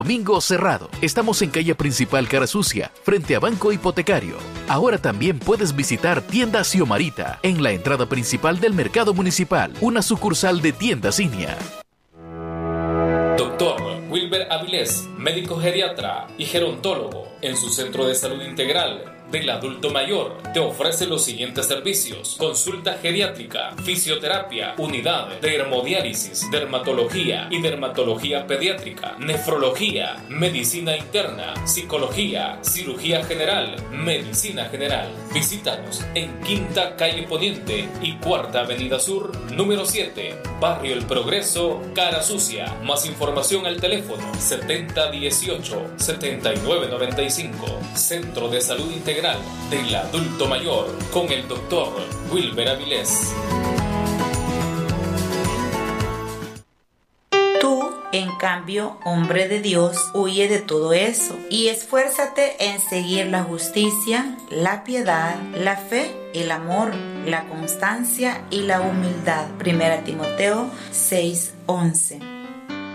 Domingo cerrado. Estamos en calle principal Cara Sucia, frente a Banco Hipotecario. Ahora también puedes visitar Tienda Xiomarita, en la entrada principal del Mercado Municipal, una sucursal de Tiendas Inia. Doctor Wilber Avilés, médico geriatra y gerontólogo, en su centro de salud integral del adulto mayor, te ofrece los siguientes servicios: consulta geriátrica, fisioterapia, unidad de hemodiálisis, dermatología y dermatología pediátrica, nefrología, medicina interna, psicología, cirugía general, medicina general. Visítanos en Quinta Calle Poniente y Cuarta Avenida Sur, número 7, Barrio El Progreso, Cara Sucia. Más información al teléfono 7018-7995. Centro de Salud Integral del Adulto Mayor, con el doctor Wilber Avilés. Tú, en cambio, hombre de Dios, huye de todo eso y esfuérzate en seguir la justicia, la piedad, la fe, el amor, la constancia y la humildad. 1 Timoteo 6:11.